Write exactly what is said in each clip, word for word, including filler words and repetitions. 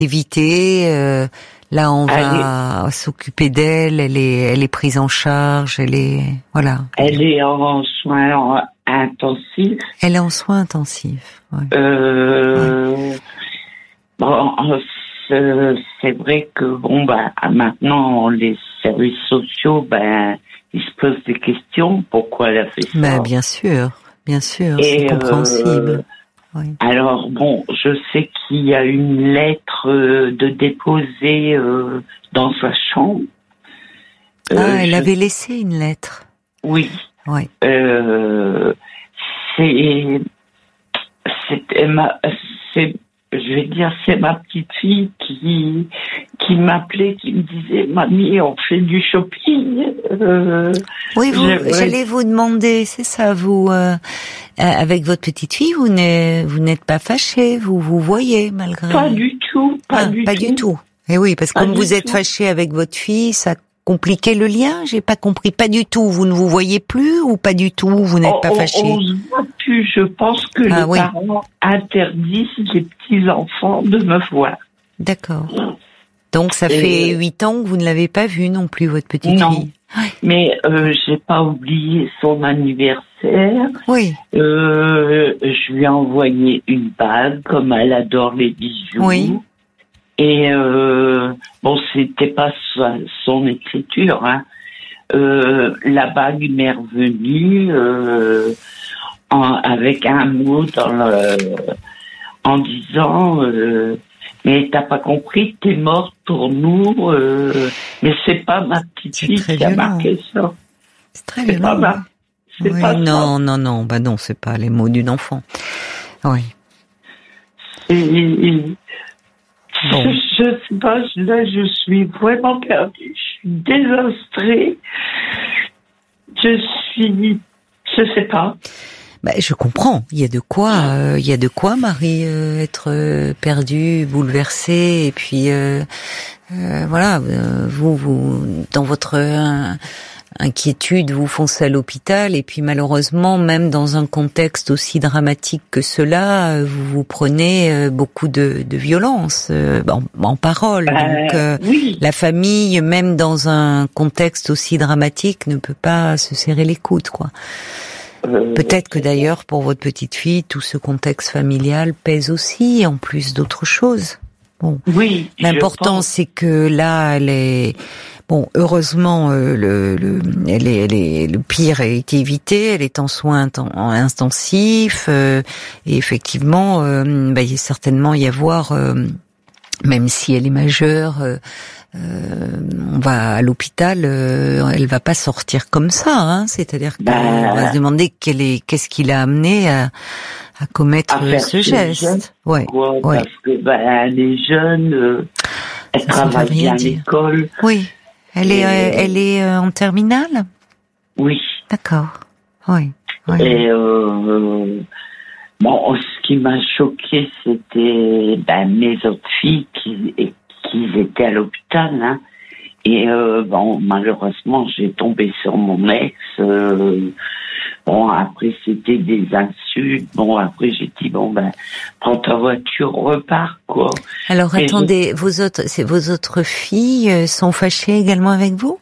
éviter. Euh, là, on elle va est... s'occuper d'elle. Elle est, elle est prise en charge. Elle est, voilà. Elle est en soins intensifs. Elle est en soins intensifs. Ouais. Euh, ouais. Bon, c'est, c'est vrai que bon, bah, maintenant les services sociaux, ben, ils se posent des questions. Pourquoi elle a fait ça? Ben, bien sûr, bien sûr, Et c'est compréhensible. Euh, oui. Alors bon, je sais qu'il y a une lettre de déposer euh, dans sa chambre. Ah, euh, elle je... avait laissé une lettre. Oui. Oui. Euh, c'est, c'est ma, c'est, je vais dire, c'est ma petite fille qui, qui m'appelait, qui me disait, mamie, on fait du shopping. Euh, oui, vous, j'allais vous demander, c'est ça, vous, euh, avec votre petite fille, vous n'êtes, vous n'êtes pas fâchée, vous vous voyez malgré. Pas du tout, pas ah, du pas tout. du tout. Et oui, parce que pas comme vous êtes fâchée avec votre fille, ça compliquait le lien. J'ai pas compris. Pas du tout. Vous ne vous voyez plus ou pas du tout. Vous n'êtes on, pas fâchée. On, on se voit plus. Je pense que ah, les oui. parents interdisent les petits enfants de me voir. D'accord. Donc ça Et fait huit ans que vous ne l'avez pas vue non plus, votre petite non. fille. Non. Mais euh, j'ai pas oublié son anniversaire. Oui. Euh, je lui ai envoyé une bague, comme elle adore les bijoux. Oui. Et euh, bon, c'était pas sa, son écriture. Hein. Euh, la bague m'est revenue euh, en, avec un mot dans le, en disant. Euh, Mais t'as pas compris, t'es morte pour nous. Euh, mais c'est pas ma petite c'est fille qui violent. a marqué ça. C'est très c'est violent. Pas ma, c'est oui, pas non, ça. non, non, bah non, c'est pas les mots d'une enfant. Oui. Et, bon. Je sais pas, là je suis vraiment perdue. Je suis désastrée. Je suis, je sais pas. Bah, je comprends. Il y a de quoi, euh, il y a de quoi, Marie, euh, être euh, perdue, bouleversée, et puis euh, euh, voilà, euh, vous, vous, dans votre euh, inquiétude, vous foncez à l'hôpital, et puis malheureusement, même dans un contexte aussi dramatique que cela, euh, vous vous prenez euh, beaucoup de, de violence euh, en, en parole. Euh, Donc, euh, oui. la famille, même dans un contexte aussi dramatique, ne peut pas se serrer les coudes, quoi. Euh, Peut-être que d'ailleurs, pour votre petite fille, tout ce contexte familial pèse aussi, en plus d'autres choses. Bon. Oui. L'important, c'est que là, elle est, bon, heureusement, euh, le, le, elle est, elle est, le pire a été évité, elle est en soins intensifs, euh, et effectivement, euh, bah, il y a certainement y avoir, euh, même si elle est majeure, euh, Euh, on va à l'hôpital, euh, elle va pas sortir comme ça, hein. C'est-à-dire qu'on bah, va se demander quel est, qu'est-ce qui l'a amené à, à commettre à ce geste. geste. Ouais, ouais, ouais. Parce que bah, elle est jeune, euh, elle ça travaille bien à l'école. Oui, elle est, euh, elle est euh, en terminale. Oui. D'accord. Oui. oui. Et euh, bon, ce qui m'a choqué, c'était bah, mes autres filles qui qu'ils étaient à l'hôpital, hein. Et euh, bon, malheureusement, j'ai tombé sur mon ex. Euh, bon, après, c'était des insultes. Bon, après, j'ai dit, bon, ben, prends ta voiture, repars, quoi. Alors, et attendez, je... vos autres, c'est vos autres filles sont fâchées également avec vous?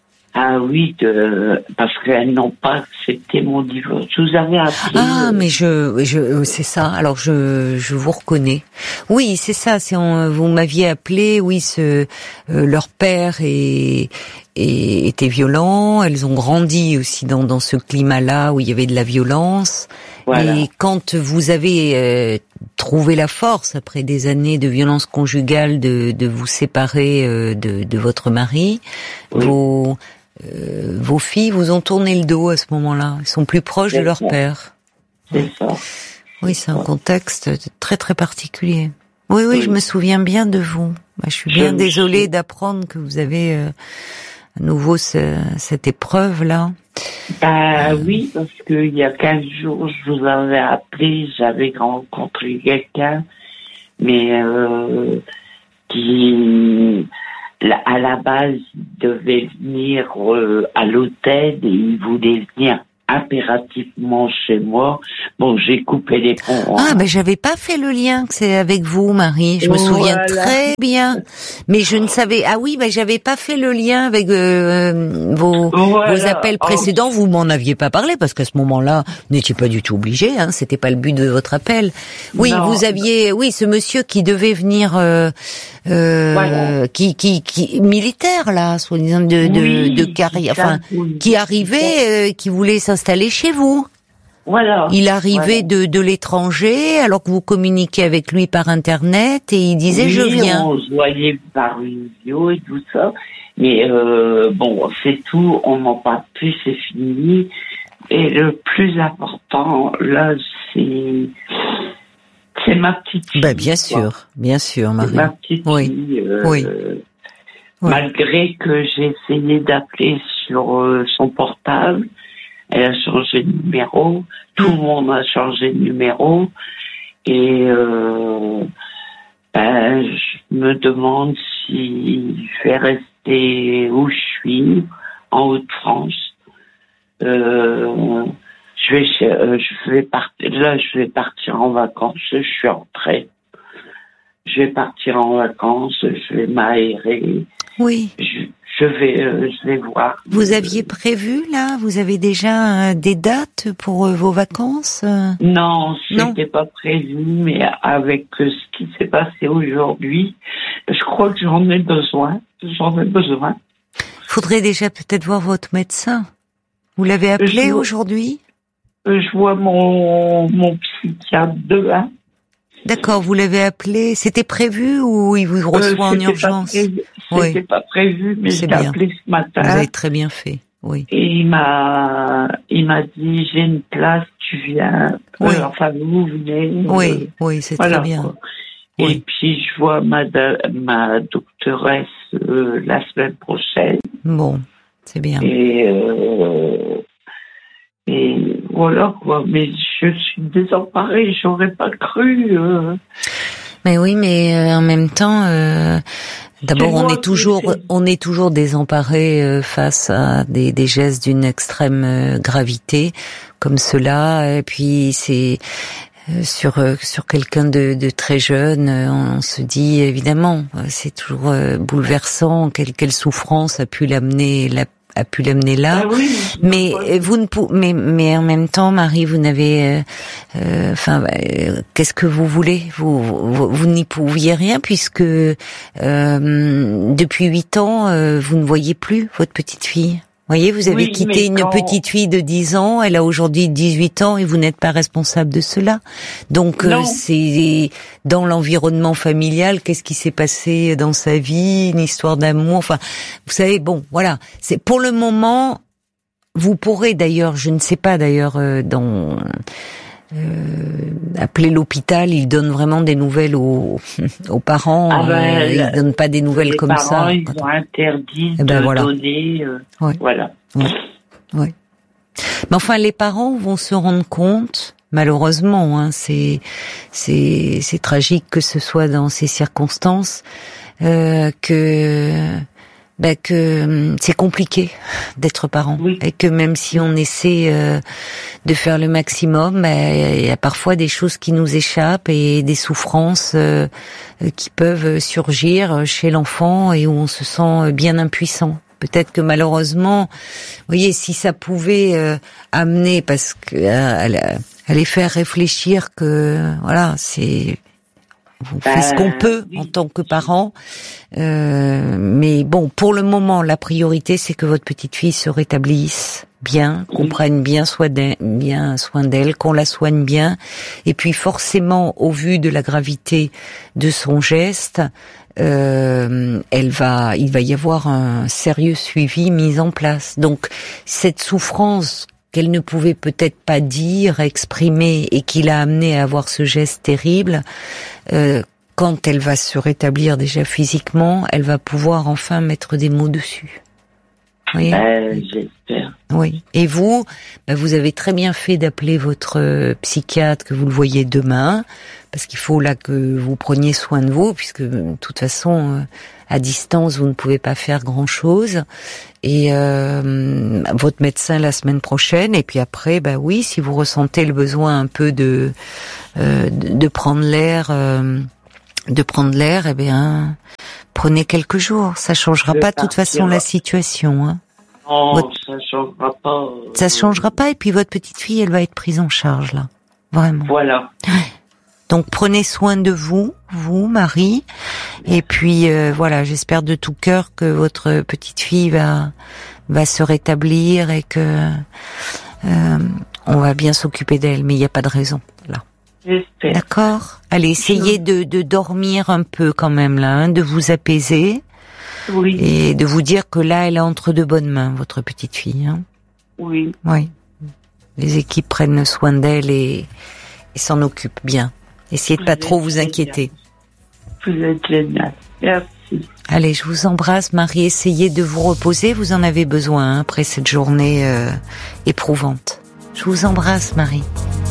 Ah oui, de, parce qu'elles n'ont pas accepté mon divorce. Je vous avais appelé. Ah, mais je, je, c'est ça. Alors je, je vous reconnais. Oui, c'est ça. C'est on, vous m'aviez appelé. Oui, ce, euh, leur père est, est, était violent. Elles ont grandi aussi dans dans ce climat-là où il y avait de la violence. Voilà. Et quand vous avez euh, trouvé la force après des années de violence conjugale de de vous séparer euh, de de votre mari, oui. vos Euh, vos filles vous ont tourné le dos à ce moment-là. Elles sont plus proches c'est de leur ça. père. C'est ça. Oui, c'est un contexte très très particulier. Oui, oui, oui. Je me souviens bien de vous. Bah, je suis bien je désolée suis... d'apprendre que vous avez euh, à nouveau ce, cette épreuve-là. Bah euh... oui, parce qu'il y a quinze jours, je vous avais appelé, j'avais rencontré quelqu'un, mais euh, qui... à la base, il devait venir euh, à l'hôtel et il voulait venir impérativement chez moi. Bon, j'ai coupé les ponts. Ah, ben j'avais pas fait le lien que c'est avec vous, Marie. Je me souviens Voilà. très bien, mais je ne savais. Ah oui, ben j'avais pas fait le lien avec euh, vos Voilà. vos appels précédents. Vous m'en aviez pas parlé parce qu'à ce moment-là, vous n'étiez pas du tout obligé. Hein, c'était pas le but de votre appel. Oui, Non. vous aviez, oui, ce monsieur qui devait venir, euh, euh, Voilà. qui, qui, qui militaire là, soi-disant de de, Oui, de carrière, ça, enfin, oui. qui arrivait, euh, qui voulait s'installer chez vous. Voilà. Il arrivait Voilà. de, de l'étranger, alors que vous communiquiez avec lui par Internet, et il disait Oui, je viens. on se voyait par vidéo et tout ça. Mais euh, bon, c'est tout, on n'en parle plus, c'est fini. Et le plus important, là, c'est c'est ma petite fille. Ben, bien quoi. sûr, bien sûr, Marie. C'est ma petite Oui. fille. euh, Oui. Oui. Malgré que j'ai essayé d'appeler sur euh, son portable, elle a changé de numéro, tout le monde a changé de numéro, et euh, ben, je me demande si je vais rester où je suis, en Haute-France. Euh, je vais, euh, je vais partir. Là, je vais partir en vacances. Je suis rentrée. Je vais partir en vacances. Je vais m'aérer. Oui. Je, je vais, euh, je vais voir. Vous aviez prévu, là, vous avez déjà euh, des dates pour euh, vos vacances euh Non, Non. c'était pas prévu, mais avec euh, ce qui s'est passé aujourd'hui, je crois que j'en ai besoin. J'en ai besoin. Faudrait déjà peut-être voir votre médecin. Vous l'avez appelé Je- aujourd'hui? Euh, Je vois mon, mon psychiatre demain. D'accord, vous l'avez appelé. C'était prévu ou il vous reçoit Euh, en c'était pas urgence? prévu- Oui. C'était pas prévu, mais je C'est l'ai bien. appelé ce matin. Vous avez très bien fait, oui. Et il m'a, il m'a dit, j'ai une place, tu viens. Oui. Euh, enfin, vous venez. Oui, euh, oui, c'est voilà, très bien. quoi. Oui. Et puis, je vois ma, da- ma doctoresse euh, la semaine prochaine. Bon, c'est bien. Et, euh, et voilà, quoi. Mais je suis désemparée, j'aurais pas cru. Euh, Mais oui, mais euh, en même temps, euh, d'abord C'est on moi est qui toujours, fais. on est toujours désemparé euh, face à des, des gestes d'une extrême euh, gravité comme cela. Et puis c'est euh, sur euh, sur quelqu'un de, de très jeune, euh, on, on se dit évidemment, euh, c'est toujours euh, bouleversant. Quelle quelle souffrance a pu l'amener la a pu l'amener là. ah oui, Mais euh, vous ne pou- mais mais en même temps, Marie, vous n'avez, enfin, euh, euh, qu'est-ce que vous voulez? Vous vous, vous n'y pouviez rien puisque euh, depuis huit ans, euh, vous ne voyez plus votre petite fille. Vous voyez, vous avez Oui, quitté mais une quand- petite fille de dix ans, elle a aujourd'hui dix-huit ans et vous n'êtes pas responsable de cela. Donc euh, Non. c'est dans l'environnement familial, qu'est-ce qui s'est passé dans sa vie, une histoire d'amour, enfin, vous savez, bon, voilà, c'est pour le moment, vous pourrez d'ailleurs, je ne sais pas d'ailleurs, euh, dans euh, appeler l'hôpital, ils donnent vraiment des nouvelles aux, aux parents, Ah ben, euh, ils la- donnent pas des nouvelles les comme parents, ça. ils ont interdit Eh ben de voilà. donner. euh, Ouais. Voilà. Oui. Mais enfin, les parents vont se rendre compte, malheureusement, hein, c'est c'est c'est tragique que ce soit dans ces circonstances, euh, que bah, que hum, c'est compliqué d'être parent, Oui. et que même si on essaie euh, de faire le maximum, bah, il y a parfois des choses qui nous échappent et des souffrances euh, qui peuvent surgir chez l'enfant et où on se sent bien impuissant. Peut-être que malheureusement, vous voyez, si ça pouvait euh, amener, parce que euh, à les faire réfléchir que voilà, c'est on fait ce qu'on peut oui. en tant que parent, euh, mais bon, pour le moment, la priorité, c'est que votre petite fille se rétablisse bien, qu'on Oui. prenne bien soin d'elle, bien soin d'elle, qu'on la soigne bien, et puis forcément, au vu de la gravité de son geste, euh, elle va, il va y avoir un sérieux suivi mis en place. Donc, cette souffrance qu'elle ne pouvait peut-être pas dire, exprimer, et qui l'a amenée à avoir ce geste terrible, euh, quand elle va se rétablir déjà physiquement, elle va pouvoir enfin mettre des mots dessus. Oui. Ben, j'espère. Oui. Et vous, ben vous avez très bien fait d'appeler votre psychiatre, que vous le voyez demain, parce qu'il faut là que vous preniez soin de vous, puisque de toute façon, à distance, vous ne pouvez pas faire grand-chose. Et euh, votre médecin la semaine prochaine. Et puis après, ben oui, si vous ressentez le besoin un peu de euh, de, de prendre l'air, euh, de prendre l'air, eh bien, prenez quelques jours. Ça changera Je pas de toute façon la situation. Hein. Non, votre... ça changera pas. Euh... Ça changera pas. Et puis votre petite fille, elle va être prise en charge là, vraiment. Voilà. Donc prenez soin de vous, vous, Marie. Et puis euh, voilà, j'espère de tout cœur que votre petite fille va va se rétablir et que euh, on va bien s'occuper d'elle. Mais il n'y a pas de raison là. J'espère. D'accord. Allez, essayez de de dormir un peu quand même là, hein, de vous apaiser. Oui. Et de vous dire que là, elle est entre de bonnes mains, votre petite fille. Hein. Oui. Oui. Les équipes prennent soin d'elle et, et s'en occupent bien. Essayez de Vous pas êtes trop vous génial. inquiéter. Vous êtes génial. Merci. Allez, je vous embrasse, Marie. Essayez de vous reposer. Vous en avez besoin hein, après cette journée euh, éprouvante. Je vous embrasse, Marie.